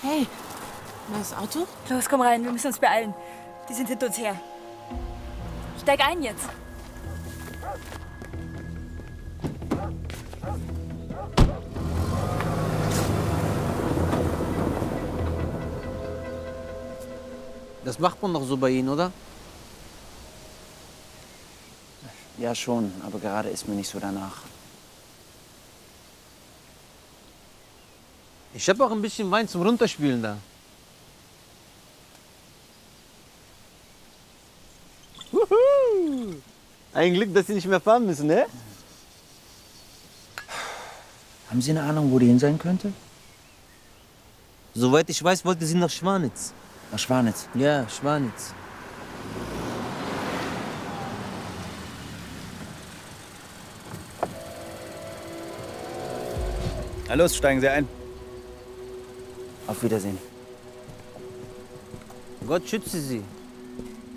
Hey, das Auto? Los, komm rein, wir müssen uns beeilen. Die sind hinter uns her. Steig ein jetzt. Das macht man doch so bei Ihnen, oder? Ja, schon, aber gerade ist mir nicht so danach. Ich habe auch ein bisschen Wein zum Runterspülen da. Wuhu! Ein Glück, dass Sie nicht mehr fahren müssen, ne? Haben Sie eine Ahnung, wo die hin sein könnte? Soweit ich weiß, wollte sie nach Schwanitz. Nach Schwanitz. Ja, Schwanitz. Na los, steigen Sie ein. Auf Wiedersehen. Gott schütze Sie.